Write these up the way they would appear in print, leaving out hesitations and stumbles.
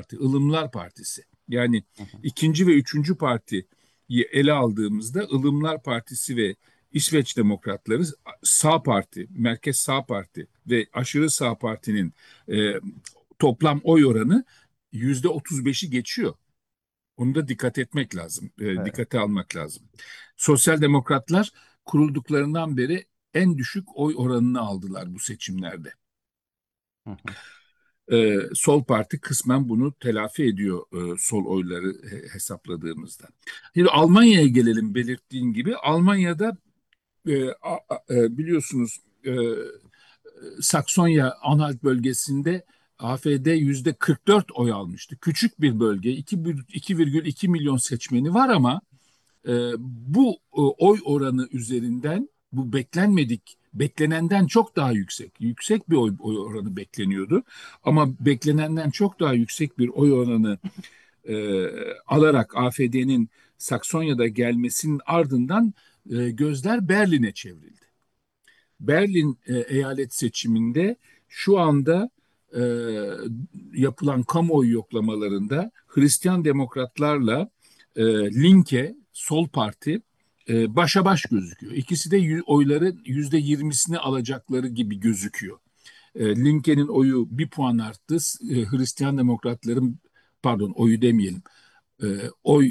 parti, ılımlar partisi. Yani Hı hı. ikinci ve üçüncü partiyi ele aldığımızda ılımlar partisi ve İsveç Demokratları sağ parti, merkez sağ parti ve aşırı sağ partinin e, toplam oy oranı %35'i geçiyor. Onu da dikkat etmek lazım, Evet. dikkate almak lazım. Sosyal demokratlar kurulduklarından beri en düşük oy oranını aldılar bu seçimlerde. Hı hı. Sol parti kısmen bunu telafi ediyor sol oyları hesapladığımızda. Şimdi Almanya'ya gelelim belirttiğim gibi. Almanya'da biliyorsunuz Saksonya-Anhalt bölgesinde AfD %44 oy almıştı. Küçük bir bölge, 2,2 milyon seçmeni var ama bu oy oranı üzerinden bu beklenenden çok daha yüksek. Yüksek bir oy oranı bekleniyordu. Ama beklenenden çok daha yüksek bir oy oranı alarak AfD'nin Saksonya'da gelmesinin ardından gözler Berlin'e çevrildi. Berlin eyalet seçiminde şu anda e, yapılan kamuoyu yoklamalarında Hristiyan Demokratlarla Linke, Sol Parti başa baş gözüküyor. İkisi de oyların %20'sini alacakları gibi gözüküyor. Linke'nin oyu bir puan arttı. Hristiyan Demokratların, pardon oyu demeyelim, oy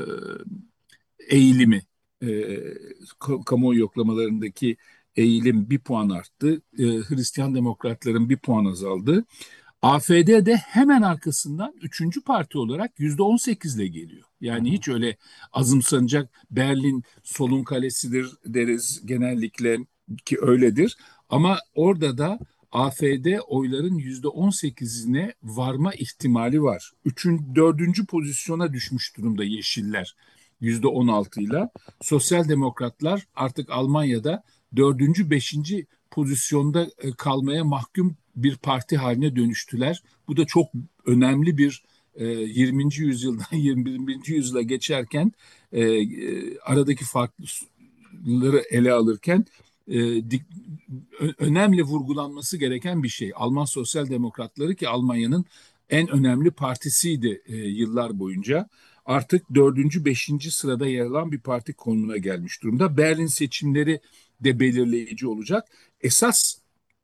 eğilimi, e, kamuoyu yoklamalarındaki eğilim bir puan arttı. Hristiyan Demokratların bir puan azaldı. AfD de hemen arkasından üçüncü parti olarak %18 ile geliyor. Hı Yani hı. hiç öyle azımsanacak Berlin solun kalesidir deriz genellikle ki öyledir. Ama orada da AfD oyların %18'ine varma ihtimali var. Dördüncü pozisyona düşmüş durumda Yeşiller %16 ile. Sosyal Demokratlar artık Almanya'da dördüncü, beşinci pozisyonda kalmaya mahkum bir parti haline dönüştüler. Bu da çok önemli bir 20. yüzyıldan 21. yüzyıla geçerken aradaki farklılıkları ele alırken e, önemli vurgulanması gereken bir şey. Alman Sosyal Demokratları ki Almanya'nın en önemli partisiydi yıllar boyunca. Artık dördüncü, beşinci sırada yer alan bir parti konumuna gelmiş durumda. Berlin seçimleri de belirleyici olacak. Esas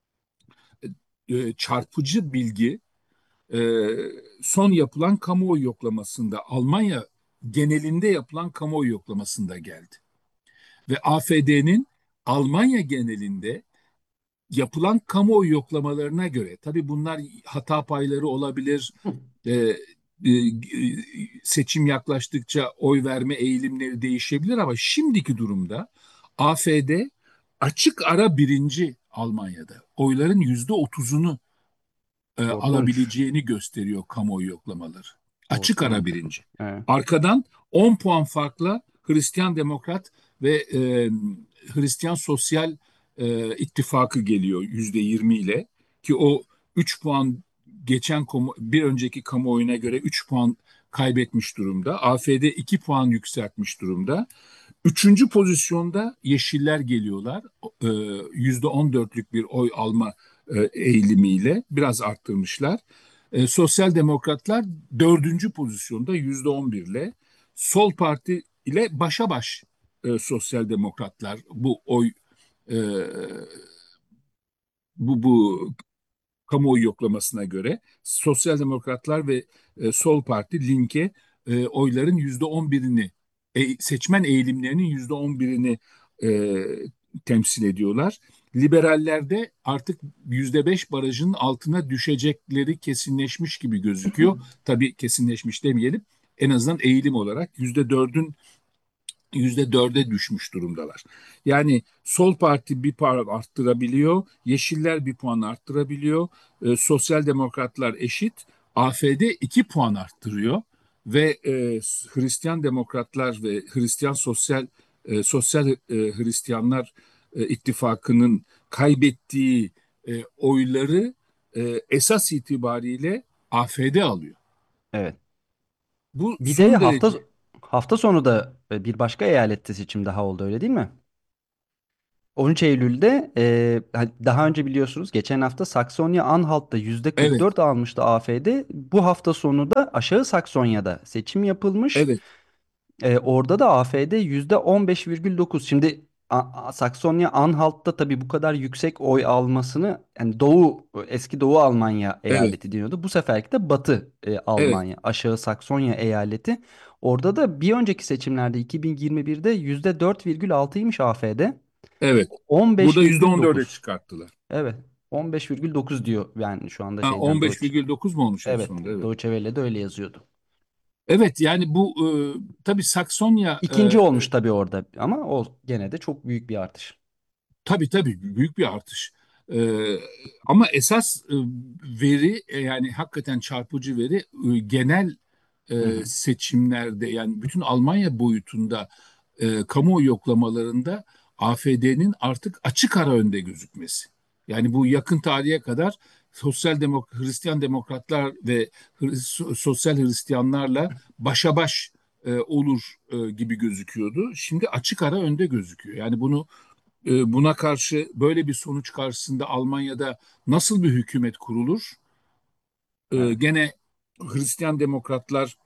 çarpıcı bilgi e, son yapılan kamuoyu yoklamasında, Almanya genelinde yapılan kamuoyu yoklamasında geldi. Ve AfD'nin Almanya genelinde yapılan kamuoyu yoklamalarına göre, tabii bunlar hata payları olabilir, Hı. seçim yaklaştıkça oy verme eğilimleri değişebilir ama şimdiki durumda AfD açık ara birinci Almanya'da. Oyların %30'unu Korkunç. alabileceğini gösteriyor kamuoyu yoklamaları. Açık ara Korkunç. birinci. Evet. Arkadan 10 puan farkla Hristiyan Demokrat ve Hristiyan Sosyal İttifakı geliyor %20 ile ki o 3 puan bir önceki kamuoyuna göre 3 puan kaybetmiş durumda. AfD 2 puan yükseltmiş durumda. Üçüncü pozisyonda Yeşiller geliyorlar. %14'lük bir oy alma eğilimiyle biraz arttırmışlar. Sosyal Demokratlar dördüncü pozisyonda %11'le. Sol Parti ile başa baş Sosyal Demokratlar bu oy e, bu kamuoyu yoklamasına göre Sosyal Demokratlar ve Sol Parti Linke oyların %11'ini seçmen eğilimlerinin %11'ini e, temsil ediyorlar. Liberallerde artık %5 barajının altına düşecekleri kesinleşmiş gibi gözüküyor. Tabii kesinleşmiş demeyelim. En azından eğilim olarak %4'e düşmüş durumdalar. Yani Sol Parti bir puan arttırabiliyor, Yeşiller bir puan arttırabiliyor, Sosyal Demokratlar eşit, AfD 2 puan arttırıyor ve Hristiyan Demokratlar ve Sosyal Hristiyanlar İttifakı'nın kaybettiği oyları esas itibariyle AfD alıyor. Evet. Bu Bir de son derece. hafta sonu da bir başka eyalette seçim daha oldu, öyle değil mi? 13 Eylül'de hani daha önce biliyorsunuz geçen hafta Saksonya-Anhalt'ta Evet, %44 almıştı AfD. Bu hafta sonu da Aşağı Saksonya'da seçim yapılmış. evet, Orada da AfD %15,9. Şimdi Saksonya-Anhalt'ta tabii bu kadar yüksek oy almasını, yani eski Doğu Almanya evet, eyaleti deniyordu. Bu seferki de Batı evet, Almanya, Aşağı Saksonya eyaleti. Orada da bir önceki seçimlerde 2021'de %4,6'ymış AfD. evet. Burada %14'e 15,9. çıkarttılar. Evet. 15,9 diyor yani şu anda Ha, şeyden Deutsche. 15,9 mu olmuş en Evet. sonunda? Evet. Deutsche Welle'de öyle yazıyordu. Evet, yani bu tabii Saksonya İkinci olmuş tabii orada ama o gene de çok büyük bir artış. tabii büyük bir artış. E, Ama esas veri yani hakikaten çarpıcı veri genel Hı hı. seçimlerde yani bütün Almanya boyutunda kamuoyu yoklamalarında AfD'nin artık açık ara önde gözükmesi. Yani bu yakın tarihe kadar Hristiyan demokratlar ve sosyal Hristiyanlarla başa baş olur gibi gözüküyordu. Şimdi açık ara önde gözüküyor. Yani buna karşı böyle bir sonuç karşısında Almanya'da nasıl bir hükümet kurulur? Evet. Gene Hristiyan demokratlar,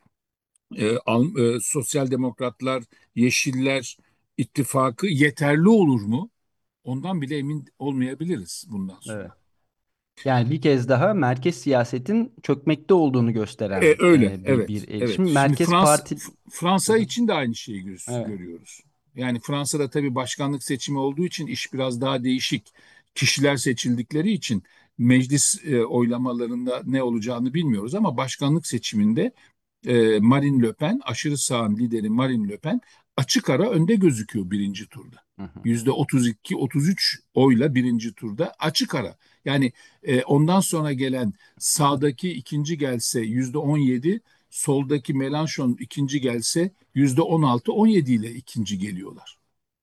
sosyal demokratlar, yeşiller ittifakı yeterli olur mu? Ondan bile emin olmayabiliriz bundan Evet. sonra. Yani bir kez daha merkez siyasetin çökmekte olduğunu gösteren Öyle, bir evet, evet. erişim. Şimdi Merkez Parti. Hı Fransa hı. için de aynı şeyi Evet. görüyoruz. Yani Fransa'da tabii başkanlık seçimi olduğu için iş biraz daha değişik. Kişiler seçildikleri için meclis oylamalarında ne olacağını bilmiyoruz ama başkanlık seçiminde Marine Le Pen, aşırı sağın lideri Marine Le Pen açık ara önde gözüküyor birinci turda. Hı hı. %32-33 oyla birinci turda açık ara. Yani ondan sonra gelen sağdaki ikinci gelse %17, soldaki Mélenchon ikinci gelse %16-17 ile ikinci geliyorlar.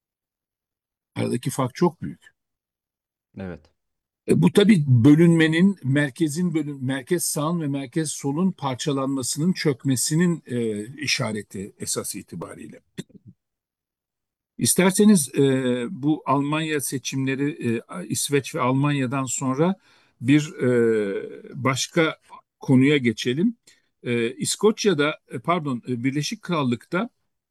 Aradaki fark çok büyük. Evet. Bu tabii bölünmenin, merkez sağın ve merkez solun parçalanmasının, çökmesinin işareti esas itibariyle. İsterseniz bu Almanya seçimleri, İsveç ve Almanya'dan sonra bir başka konuya geçelim. İskoçya'da, pardon, Birleşik Krallık'ta,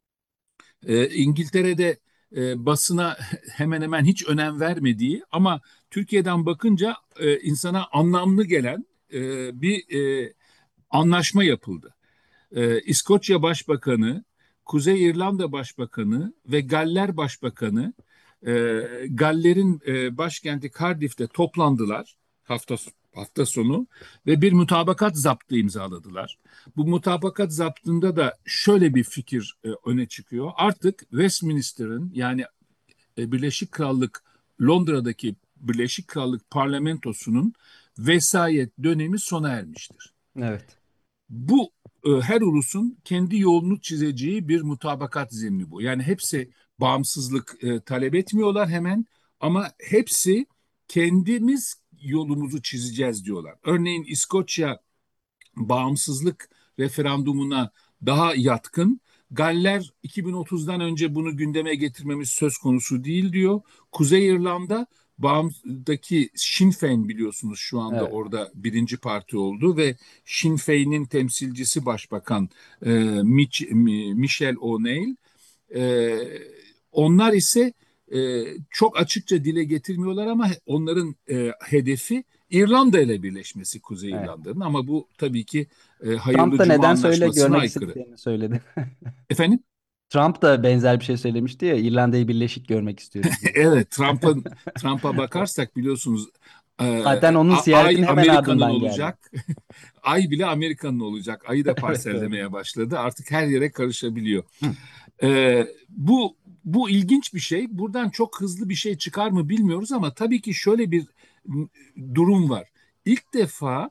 İngiltere'de basına hemen hemen hiç önem vermediği ama Türkiye'den bakınca insana anlamlı gelen bir anlaşma yapıldı. İskoçya Başbakanı, Kuzey İrlanda Başbakanı ve Galler Başbakanı Galler'in başkenti Cardiff'te toplandılar hafta hafta sonu ve bir mutabakat zaptı imzaladılar. Bu mutabakat zaptında da şöyle bir fikir öne çıkıyor. Artık Westminster'ın yani Birleşik Krallık Londra'daki Birleşik Krallık parlamentosunun vesayet dönemi sona ermiştir. Evet. Bu her ulusun kendi yolunu çizeceği bir mutabakat zemini bu. Yani hepsi bağımsızlık talep etmiyorlar hemen ama hepsi kendimiz yolumuzu çizeceğiz diyorlar. Örneğin İskoçya bağımsızlık referandumuna daha yatkın. Galler 2030'dan önce bunu gündeme getirmemiz söz konusu değil diyor. Kuzey İrlanda bağımdaki Sinn Féin biliyorsunuz şu anda Evet. orada birinci parti oldu ve Sinn Féin'in temsilcisi Başbakan Michelle O'Neill. E, Onlar ise çok açıkça dile getirmiyorlar ama onların hedefi İrlanda ile birleşmesi Kuzey Evet. İrlanda'nın ama bu tabii ki Trump Hayırlı da Cuma nedense öyle Anlaşması'na görmek aykırı. istediklerini söyledi. Efendim? Trump da benzer bir şey söylemişti ya, İrlanda'yı birleşik görmek istiyoruz diye. Evet, Trump'a bakarsak biliyorsunuz Zaten onun Ay siyasetinin hemen Amerika'nın ardından geldi. olacak. Ay bile Amerika'nın olacak. Ayı da Evet, doğru. parsellemeye başladı. Artık her yere karışabiliyor. Hı. E, bu bu ilginç bir şey. Buradan çok hızlı bir şey çıkar mı bilmiyoruz ama tabii ki şöyle bir durum var. İlk defa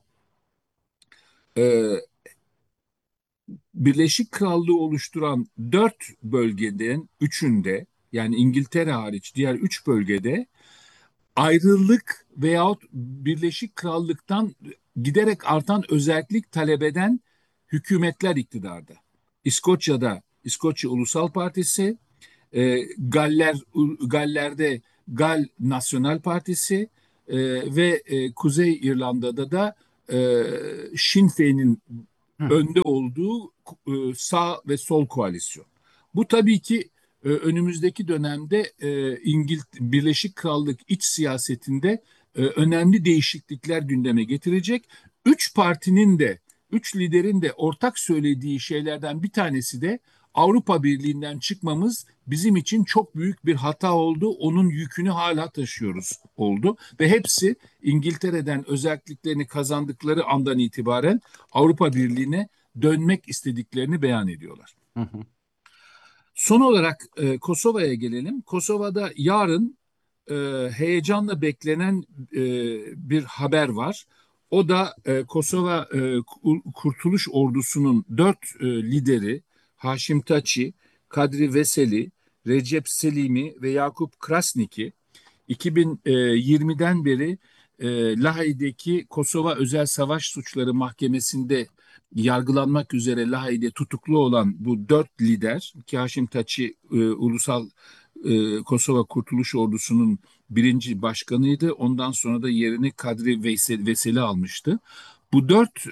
e, Birleşik Krallığı oluşturan dört bölgeden üçünde yani İngiltere hariç diğer üç bölgede ayrılık veyahut Birleşik Krallık'tan giderek artan özellik talep eden hükümetler iktidarda. İskoçya'da İskoçya Ulusal Partisi, Galler'de Gal Nasyonal Partisi ve Kuzey İrlanda'da da e, Sinn Féin'in Hı. önde olduğu sağ ve sol koalisyon. Bu tabii ki önümüzdeki dönemde Birleşik Krallık iç siyasetinde önemli değişiklikler gündeme getirecek. Üç partinin de, üç liderin de ortak söylediği şeylerden bir tanesi de Avrupa Birliği'nden çıkmamız bizim için çok büyük bir hata oldu. Onun yükünü hala taşıyoruz oldu. Ve hepsi İngiltere'den özelliklerini kazandıkları andan itibaren Avrupa Birliği'ne dönmek istediklerini beyan ediyorlar. Hı hı. Son olarak Kosova'ya gelelim. Kosova'da yarın e, heyecanla beklenen bir haber var. O da Kosova Kurtuluş Ordusu'nun dört lideri Haşim Taçi, Kadri Veseli, Recep Selimi ve Yakup Krasnik'i 2020'den beri Lahey'deki Kosova Özel Savaş Suçları Mahkemesi'nde yargılanmak üzere Lahey'de tutuklu olan bu dört lider, ki Haşim Taçi Ulusal Kosova Kurtuluş Ordusu'nun birinci başkanıydı. Ondan sonra da yerini Kadri Veseli almıştı. Bu dört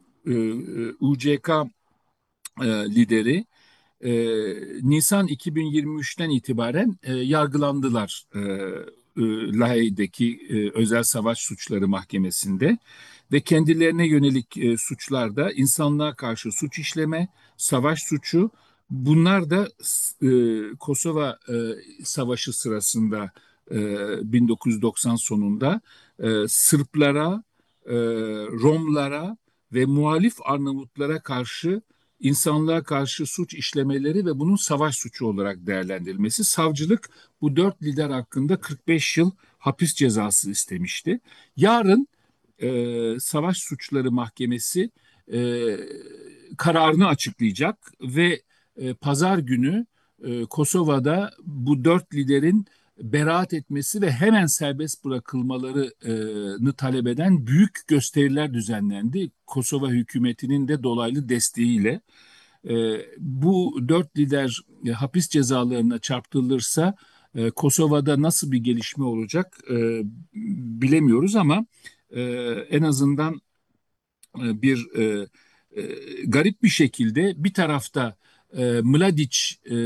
UCK lideri e, Nisan 2023'ten itibaren yargılandılar Lahey'deki Özel Savaş Suçları Mahkemesi'nde ve kendilerine yönelik suçlarda insanlığa karşı suç işleme, savaş suçu, bunlar da Kosova Savaşı sırasında 1990 sonunda Sırplara, Romlara ve muhalif Arnavutlara karşı insanlığa karşı suç işlemeleri ve bunun savaş suçu olarak değerlendirilmesi. Savcılık bu dört lider hakkında 45 yıl hapis cezası istemişti. Yarın Savaş Suçları Mahkemesi e, kararını açıklayacak ve Pazar günü Kosova'da bu dört liderin beraat etmesi ve hemen serbest bırakılmalarını talep eden büyük gösteriler düzenlendi. Kosova hükümetinin de dolaylı desteğiyle. Bu dört lider hapis cezalarına çarptırılırsa Kosova'da nasıl bir gelişme olacak bilemiyoruz ama e, en azından bir garip bir şekilde bir tarafta Mladic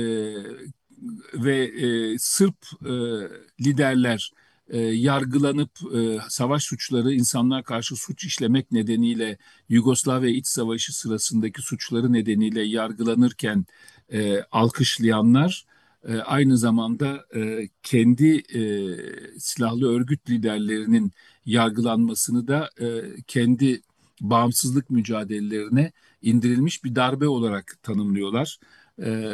ve Sırp liderler yargılanıp savaş suçları, insanlığa karşı suç işlemek nedeniyle Yugoslavya İç Savaşı sırasındaki suçları nedeniyle yargılanırken alkışlayanlar aynı zamanda kendi silahlı örgüt liderlerinin yargılanmasını da kendi bağımsızlık mücadelelerine indirilmiş bir darbe olarak tanımlıyorlar. Ee,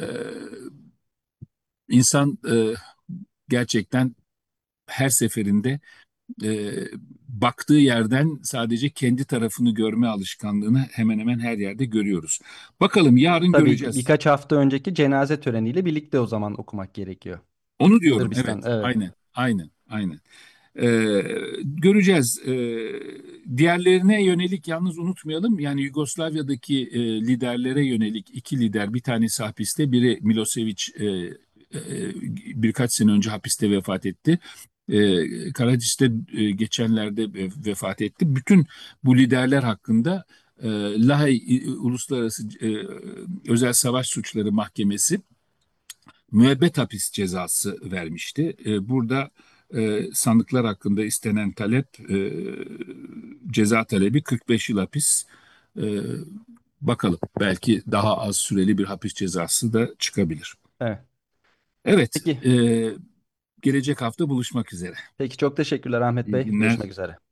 insan gerçekten her seferinde e, baktığı yerden sadece kendi tarafını görme alışkanlığını hemen hemen her yerde görüyoruz. Bakalım yarın Tabii göreceğiz. birkaç hafta önceki cenaze töreniyle birlikte o zaman okumak gerekiyor. Onu diyorum. Evet, Sırbistan, evet. aynen, aynen, aynen. Göreceğiz. Diğerlerine yönelik yalnız unutmayalım. Yani Yugoslavya'daki liderlere yönelik iki lider, bir tanesi hapiste, biri Milosevic birkaç sene önce hapiste vefat etti. Karadziç'te geçenlerde vefat etti. Bütün bu liderler hakkında Lahey Uluslararası Özel Savaş Suçları Mahkemesi müebbet hapis cezası vermişti. Burada sanıklar hakkında istenen talep ceza talebi 45 yıl hapis. E, bakalım belki daha az süreli bir hapis cezası da çıkabilir. Evet. Evet, Peki. gelecek hafta buluşmak üzere. Peki çok teşekkürler Ahmet İyi Bey. günler. Görüşmek üzere.